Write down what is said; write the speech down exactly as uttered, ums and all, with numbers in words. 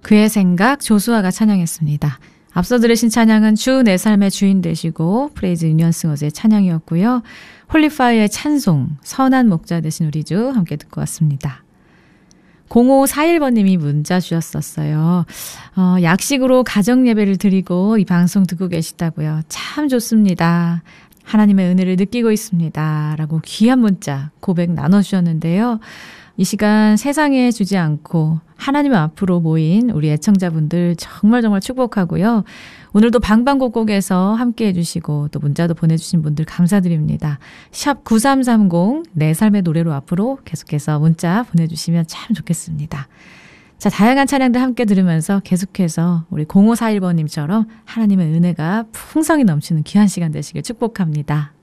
그의 생각 조수아가 찬양했습니다. 앞서 들으신 찬양은 주 내 삶의 주인 되시고 프레이즈 유니언싱어즈의 찬양이었고요. 홀리파이어의 찬송 선한 목자 되신 우리 주 함께 듣고 왔습니다. 공오사일 번님이 문자 주셨었어요. 어, 약식으로 가정예배를 드리고 이 방송 듣고 계시다고요. 참 좋습니다. 하나님의 은혜를 느끼고 있습니다. 라고 귀한 문자 고백 나눠주셨는데요. 이 시간 세상에 주지 않고 하나님 앞으로 모인 우리 애청자분들 정말 정말 축복하고요. 오늘도 방방곡곡에서 함께 해주시고 또 문자도 보내주신 분들 감사드립니다. 샵 구삼삼공 내 삶의 노래로 앞으로 계속해서 문자 보내주시면 참 좋겠습니다. 자, 다양한 찬양들 함께 들으면서 계속해서 우리 공오사일 번님처럼 하나님의 은혜가 풍성히 넘치는 귀한 시간 되시길 축복합니다.